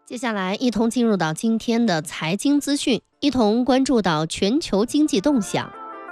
接下来一同进入到今天的财经资讯，一同关注到全球经济动向。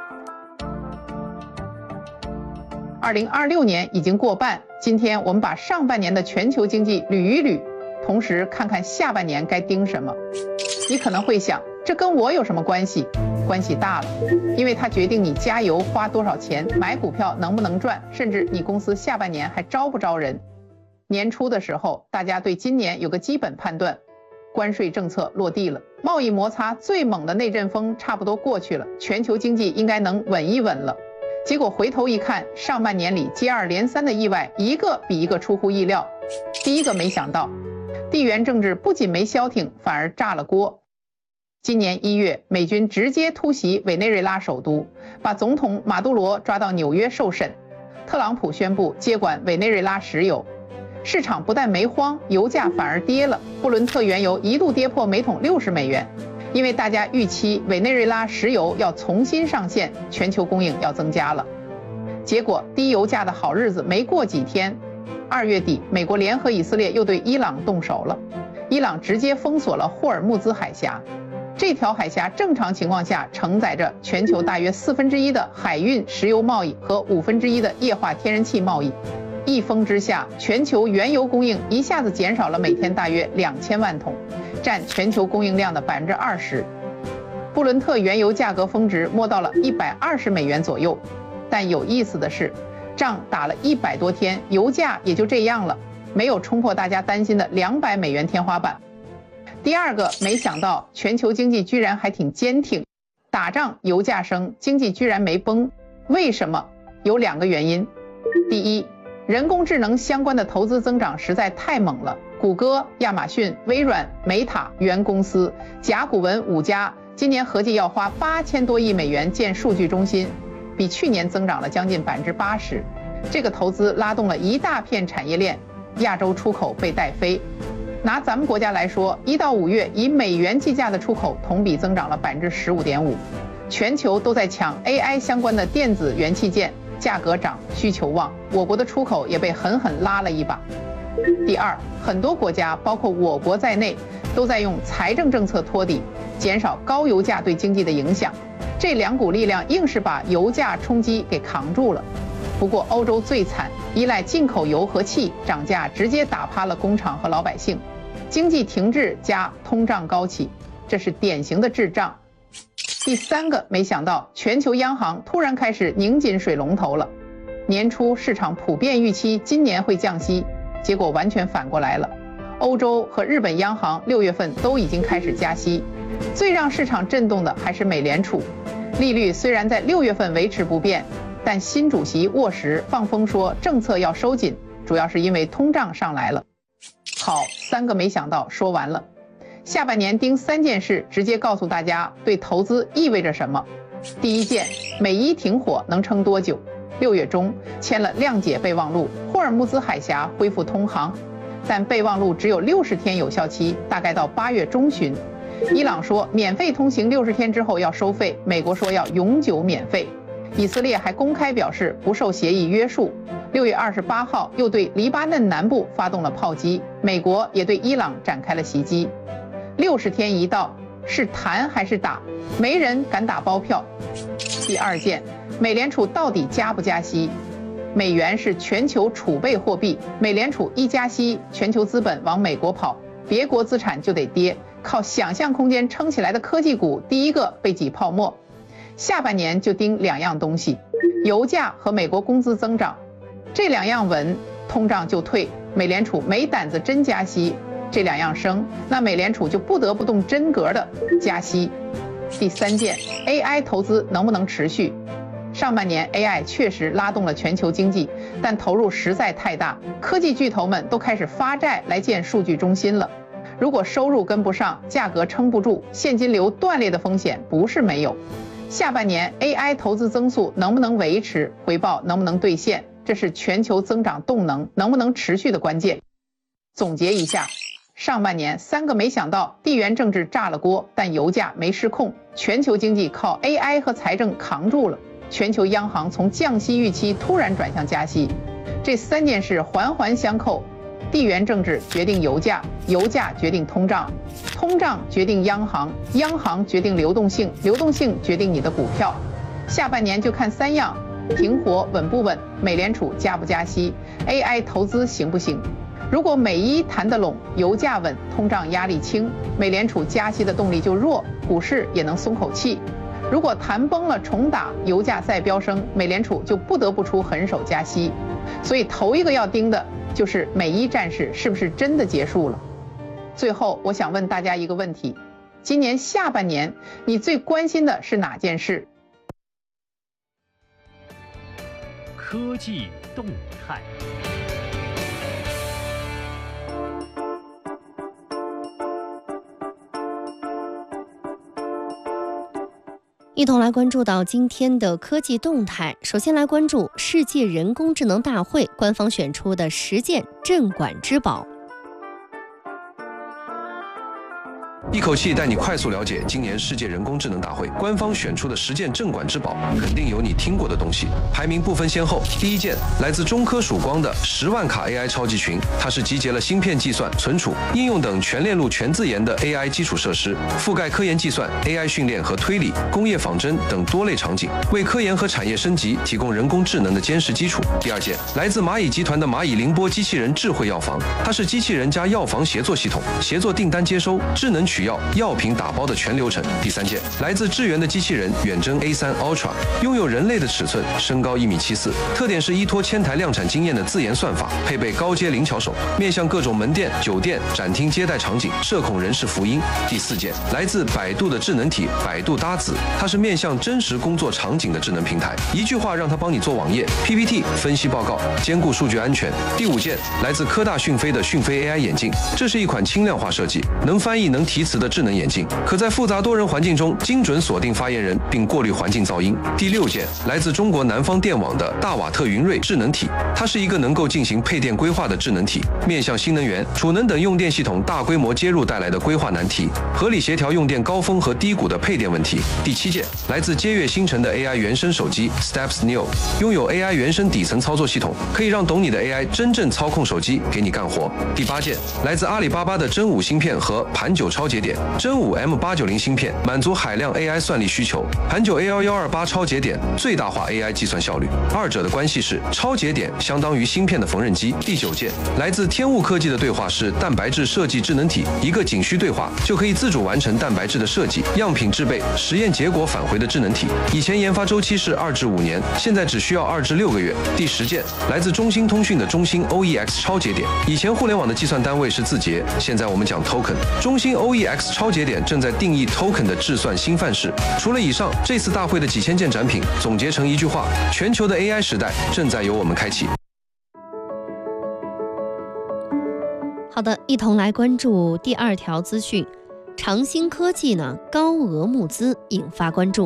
2026年已经过半，今天我们把上半年的全球经济捋一捋，同时看看下半年该盯什么。你可能会想，这跟我有什么关系？关系大了，因为它决定你加油花多少钱，买股票能不能赚，甚至你公司下半年还招不招人。年初的时候，大家对今年有个基本判断，关税政策落地了，贸易摩擦最猛的那阵风差不多过去了，全球经济应该能稳一稳了。结果回头一看，上半年里接二连三的意外，一个比一个出乎意料。第一个没想到，地缘政治不仅没消停，反而炸了锅。今年1月，美军直接突袭委内瑞拉首都，把总统马杜罗抓到纽约受审。特朗普宣布接管委内瑞拉石油，市场不但没慌，油价反而跌了。布伦特原油一度跌破每桶60美元，因为大家预期委内瑞拉石油要重新上线，全球供应要增加了。结果低油价的好日子没过几天，2月底，美国联合以色列又对伊朗动手了，伊朗直接封锁了霍尔木兹海峡。这条海峡正常情况下承载着全球大约1/4的海运石油贸易和1/5的液化天然气贸易。一封之下，全球原油供应一下子减少了每天大约2000万桶，占全球供应量的20%。布伦特原油价格峰值摸到了120美元左右，但有意思的是，仗打了100多天，油价也就这样了，没有冲破大家担心的200美元天花板。第二个没想到，全球经济居然还挺坚挺，打仗油价升，经济居然没崩。为什么？有2个原因。第一，人工智能相关的投资增长实在太猛了，谷歌、亚马逊、微软、美塔、原公司、甲骨文5家今年合计要花8000多亿美元建数据中心，比去年增长了将近80%。这个投资拉动了一大片产业链，亚洲出口被带飞。拿咱们国家来说，1到5月以美元计价的出口同比增长了15.5%，全球都在抢 AI 相关的电子元器件，价格涨，需求旺，我国的出口也被狠狠拉了一把。第二，很多国家包括我国在内都在用财政政策托底，减少高油价对经济的影响，这2股力量硬是把油价冲击给扛住了。不过欧洲最惨，依赖进口油和气涨价直接打趴了工厂和老百姓，经济停滞加通胀高企，这是典型的滞胀。第三个没想到，全球央行突然开始拧紧水龙头了。年初市场普遍预期今年会降息，结果完全反过来了。欧洲和日本央行6月份都已经开始加息，最让市场震动的还是美联储。利率虽然在6月份维持不变，但新主席沃什放风说政策要收紧，主要是因为通胀上来了。好，3个没想到说完了。下半年盯3件事，直接告诉大家对投资意味着什么。第一件，美伊停火能撑多久？6月中签了谅解备忘录，霍尔木兹海峡恢复通航，但备忘录只有60天有效期，大概到8月中旬。伊朗说免费通行60天之后要收费，美国说要永久免费。以色列还公开表示不受协议约束。6月28号又对黎巴嫩南部发动了炮击，美国也对伊朗展开了袭击。60天一到，是谈还是打？没人敢打包票。第二件，美联储到底加不加息？美元是全球储备货币，美联储一加息，全球资本往美国跑，别国资产就得跌，靠想象空间撑起来的科技股第一个被挤泡沫。下半年就盯2样东西，油价和美国工资增长，这2样稳，通胀就退，美联储没胆子真加息，这2样升，那美联储就不得不动真格的加息。第三件 ，AI 投资能不能持续？上半年 AI 确实拉动了全球经济，但投入实在太大，科技巨头们都开始发债来建数据中心了。如果收入跟不上，价格撑不住，现金流断裂的风险不是没有。下半年 AI 投资增速能不能维持，回报能不能兑现，这是全球增长动能能不能持续的关键。总结一下，上半年3个没想到，地缘政治炸了锅，但油价没失控，全球经济靠 AI 和财政扛住了，全球央行从降息预期突然转向加息，这3件事环环相扣， 地缘政治决定油价，油价决定通胀，通胀决定央行，央行决定流动性，流动性决定你的股票。下半年就看3样：停火稳不稳，美联储加不加息， AI 投资行不行。如果美一谈得拢，油价稳，通胀压力轻，美联储加息的动力就弱，股市也能松口气。如果谈崩了重打，油价再飙升，美联储就不得不出狠手加息。所以头一个要盯的就是美伊战事是不是真的结束了。最后我想问大家一个问题，今年下半年你最关心的是哪件事？ 科技动态。 一同来关注到今天的科技动态。首先来关注世界人工智能大会官方选出的10件镇馆之宝。 一口气带你快速了解今年世界人工智能大会官方选出的10件镇馆之宝，肯定有你听过的东西。排名不分先后，第1件来自中科曙光的10万卡 AI 超级群，它是集结了芯片计算、存储、应用等全链路全自研的 AI 基础设施，覆盖科研计算、AI 训练和推理、工业仿真等多类场景，为科研和产业升级提供人工智能的坚实基础。第2件来自蚂蚁集团的蚂蚁凌波机器人智慧药房，它是机器人加药房协作系统，协作订单接收、智能取药、药品打包的全流程。第3件来自智源的机器人远征 A3 Ultra， 拥有人类的尺寸，身高1.74米，特点是依托千台量产经验的自研算法，配备高阶灵巧手，面向各种门店、酒店、展厅接待场景，社恐人士福音。第4件来自百度的智能体百度搭子，它是面向真实工作场景的智能平台，一句话让它帮你做网页、PPT、分析报告，兼顾数据安全。第5件来自科大讯飞的讯飞 AI 眼镜，这是一款轻量化设计、能翻译、能提词的智能眼镜，可在复杂多人环境中精准锁定发言人，并过滤环境噪音。第6件来自中国南方电网的大瓦特云锐智能体，它是一个能够进行配电规划的智能体，面向新能源、储能等用电系统大规模接入带来的规划难题，合理协调用电高峰和低谷的配电问题。第7件来自接跃星辰的 AI 原生手机 Steps Neo， 拥有 AI 原生底层操作系统，可以让懂你的 AI 真正操控手机，给你干活。第8件来自阿里巴巴的真5芯片和盘9超节点，真5 M890芯片满足海量 AI 算力需求，盘9 A1128 超节点最大化 AI 计算效率，二者的关系是超节点相当于芯片的缝纫机。第9件来自天物科技的对话式蛋白质设计智能体，一个仅需对话就可以自主完成蛋白质的设计、样品制备、实验结果返回的智能体，以前研发周期是2至5年，现在只需要2至6个月。第10件来自中兴通讯的中兴 OEX 超节点，以前互联网的计算单位是字节，现在我们讲 token， 中兴 OEX 超节点正在定义 token 的制算新范式。除了以上，这次大会的几千件展品总结成一句话：全球的 AI 时代正在由我们开启。 好的，一同来关注第2条资讯。长兴科技呢高额募资引发关注。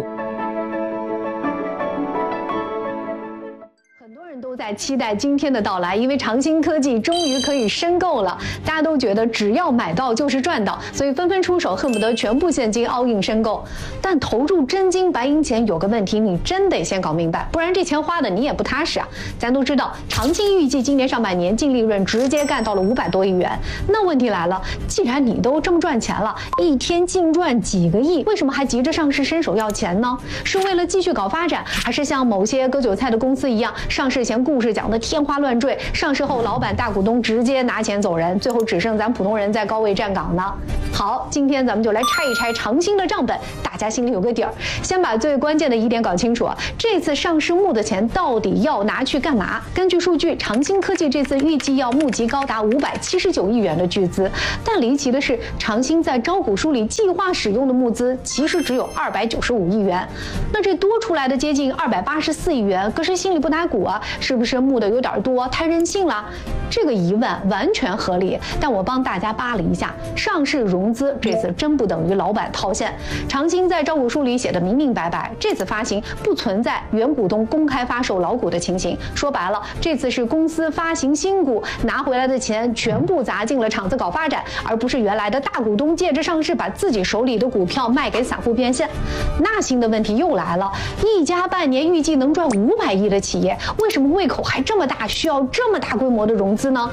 都在期待今天的到来，因为长兴科技终于可以申购了。大家都觉得只要买到就是赚到，所以纷纷出手，恨不得全部现金 all in 申购。但投入真金白银前有个问题，你真得先搞明白，不然这钱花的你也不踏实啊。咱都知道，长兴预计今年上半年净利润直接干到了500多亿元。那问题来了，既然你都这么赚钱了，一天净赚几个亿，为什么还急着上市伸手要钱呢？是为了继续搞发展，还是像某些割韭菜的公司一样，上市前故事讲的天花乱坠，上市后老板大股东直接拿钱走人，最后只剩咱普通人在高位站岗呢？好，今天咱们就来拆一拆长兴的账本，大家心里有个底儿。先把最关键的一点搞清楚啊，这次上市募的钱到底要拿去干嘛？根据数据，长兴科技这次预计要募集高达579亿元的巨资，但离奇的是，长兴在招股书里计划使用的募资其实只有295亿元。那这多出来的接近284亿元，可是心里不打鼓啊，是不是募的有点多，太任性了？这个疑问完全合理，但我帮大家扒了一下，上市融资这次真不等于老板套现。长兴在招股书里写的明明白白，这次发行不存在原股东公开发售老股的情形。说白了，这次是公司发行新股，拿回来的钱全部砸进了厂子搞发展，而不是原来的大股东借着上市把自己手里的股票卖给散户变现。那新的问题又来了，一家半年预计能赚500亿的企业，为什么胃口还这么大，需要这么大规模的融资呢？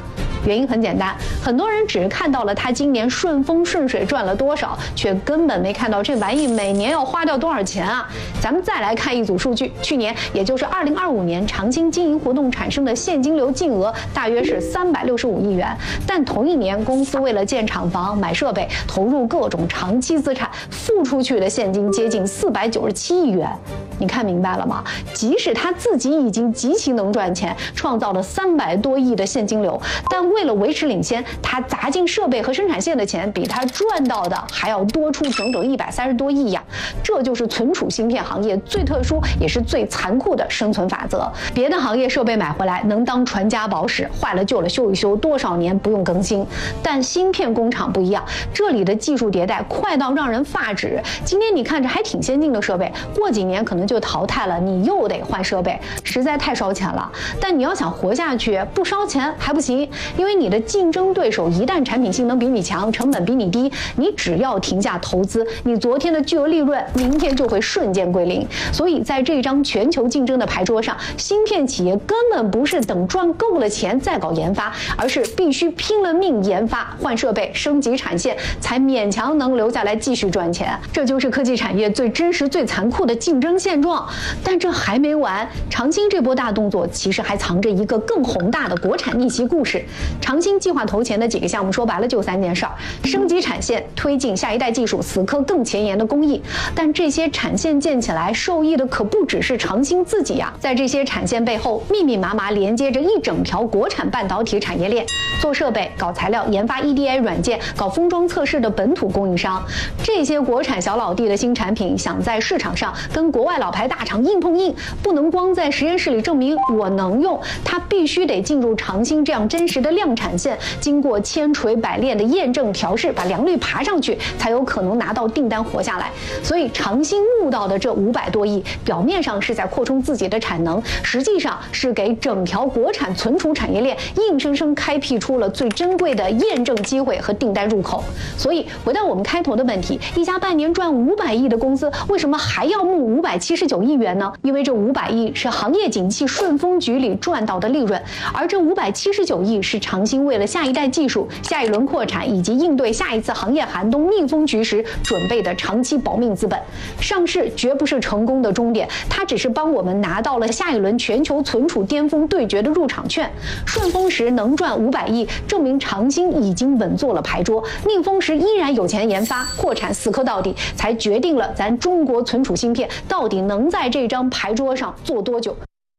原因很简单，很多人只看到了它今年顺风顺水赚了多少，却根本没看到这玩意每年要花掉多少钱啊！咱们再来看一组数据，去年也就是2025年，长兴经营活动产生的现金流净额大约是365亿元，但同一年公司为了建厂房、买设备，投入各种长期资产，付出去的现金接近497亿元。你看明白了吗？即使他自己已经极其能赚钱，创造了300多亿的现金流，但为了维持领先，他砸进设备和生产线的钱比他赚到的还要多出整整130多亿呀！这就是存储芯片行业最特殊也是最残酷的生存法则。别的行业设备买回来能当传家宝使，坏了旧了修一修，多少年不用更新。但芯片工厂不一样，这里的技术迭代快到让人发指。今天你看着还挺先进的设备，过几年可能就淘汰了，你又得换设备，实在太烧钱了。但你要想活下去，不烧钱还不行，因为你的竞争对手一旦产品性能比你强，成本比你低，你只要停下投资，你昨天的巨额利润明天就会瞬间归零。所以在这张全球竞争的牌桌上，芯片企业根本不是等赚够了钱再搞研发，而是必须拼了命研发、换设备、升级产线，才勉强能留下来继续赚钱。这就是科技产业最真实、最残酷的竞争现状。但这还没完，长兴这波大动作其实还藏着一个更宏大的国产逆袭故事。长兴计划投钱的几个项目，说白了就3件事儿：升级产线、推进下一代技术，死磕更前沿的工艺。但这些产线建起来，受益的可不只是长兴自己呀，在这些产线背后，密密麻麻连接着一整条国产半导体产业链，做设备、搞材料、研发 EDA 软件、搞封装测试的本土供应商。这些国产小老弟的新产品，想在市场上跟国外老牌大厂硬碰硬，不能光在实验室里证明我能用，它必须得进入长兴这样真实的量产线，经过千锤百炼的验证调试，把良率爬上去，才有可能拿到订单活下来。所以长兴募到的这500多亿，表面上是在扩充自己的产能，实际上是给整条国产存储产业链硬生生开辟出了最珍贵的验证机会和订单入口。所以回到我们开头的问题，一家半年赚500亿的公司，为什么还要募579亿元呢？因为这500亿是行业景气顺风局里赚到的利润，而这579亿是长兴为了下一代技术、下一轮扩产以及应对下一次行业寒冬逆风局时准备的长期保命资本。上市绝不是成功的终点，它只是帮我们拿到了下一轮全球存储巅峰对决的入场券。顺风时能赚500亿，证明长兴已经稳坐了牌桌；逆风时依然有钱研发、扩产死磕到底，才决定了咱中国存储芯片到底能在这张牌桌上坐多久。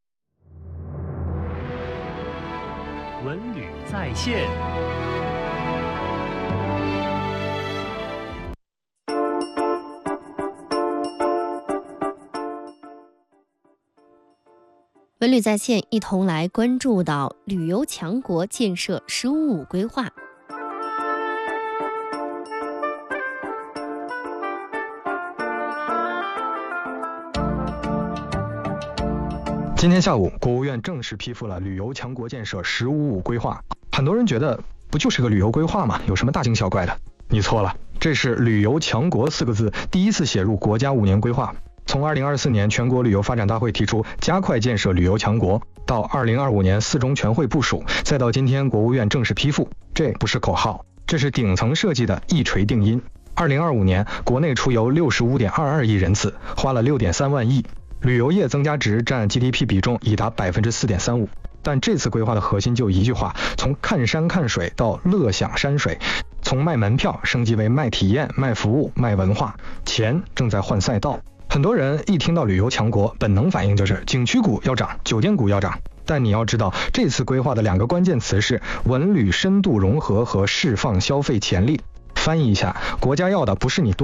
文旅在线。 文旅在线，一同来关注到旅游强国建设“十五五”规划。 今天下午，国务院正式批复了旅游强国建设“十五五”规划。很多人觉得，不就是个旅游规划吗？有什么大惊小怪的？你错了，这是“旅游强国”4个字第一次写入国家5年规划。从2024年全国旅游发展大会提出加快建设旅游强国，到2025年4中全会部署，再到今天国务院正式批复，这不是口号，这是顶层设计的一锤定音。2025年，国内出游65.22亿人次，花了6.3万亿，旅游业增加值占 GDP 比重已达 4.35%。但这次规划的核心就一句话：从看山看水到乐享山水，从卖门票升级为卖体验、卖服务、卖文化，钱正在换赛道。很多人一听到旅游强国，本能反应就是景区股要涨，酒店股要涨。但你要知道，这次规划的2个关键词是文旅深度融合和释放消费潜力。翻译一下，国家要的不是你多